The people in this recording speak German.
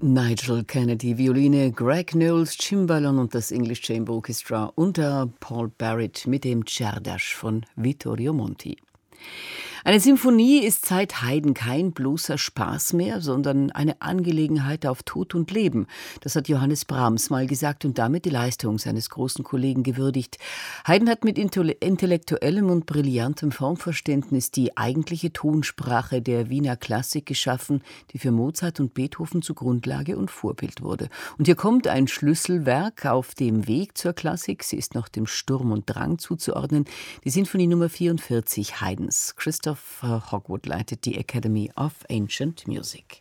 Nigel Kennedy, Violine, Greg Knowles, Cimbalom und das English Chamber Orchestra unter Paul Barrett mit dem Czerdasch von Vittorio Monti. Eine Symphonie ist seit Haydn kein bloßer Spaß mehr, sondern eine Angelegenheit auf Tod und Leben. Das hat Johannes Brahms mal gesagt und damit die Leistung seines großen Kollegen gewürdigt. Haydn hat mit intellektuellem und brillantem Formverständnis die eigentliche Tonsprache der Wiener Klassik geschaffen, die für Mozart und Beethoven zu Grundlage und Vorbild wurde. Und hier kommt ein Schlüsselwerk auf dem Weg zur Klassik. Sie ist noch dem Sturm und Drang zuzuordnen. Die Sinfonie Nummer 44 Haydns. Christopher Hogwood leitet die Academy of Ancient Music.